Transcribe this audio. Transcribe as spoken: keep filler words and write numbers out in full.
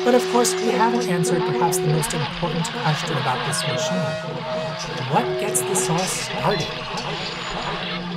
But of course, we haven't answered perhaps the most important question about this machine. What gets the sauce started?